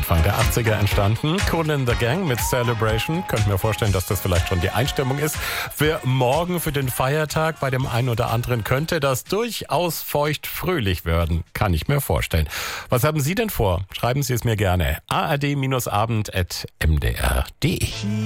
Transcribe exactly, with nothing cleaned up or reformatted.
Anfang der achtziger entstanden. Cool in the Gang mit Celebration. Könnt mir vorstellen, dass das vielleicht schon die Einstimmung ist. Für morgen, für den Feiertag, bei dem einen oder anderen könnte das durchaus feucht-fröhlich werden. Kann ich mir vorstellen. Was haben Sie denn vor? Schreiben Sie es mir gerne. a r d abend at m d r punkt d e